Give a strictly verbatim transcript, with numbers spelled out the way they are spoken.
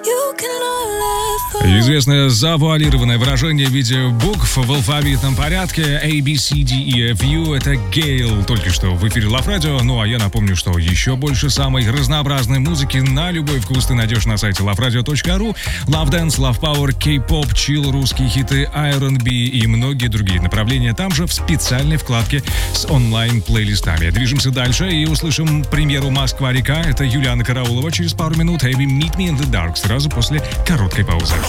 Известное завуалированное выражение в виде букв в алфавитном порядке A, B, C, D, E, F, U — это Гейл. Только что в эфире Love Radio. Ну а я напомню, что еще больше самой разнообразной музыки на любой вкус ты найдешь на сайте лав радио точка ру. Love Dance, Love Power, K-pop, chill, русские хиты, ар энд би и многие другие направления там же в специальной вкладке с онлайн-плейлистами. Движемся дальше и услышим премьеру «Москва-река». Это Юлиана Караулова через пару минут. Heavy Meet Me in the Dark сразу после короткой паузы.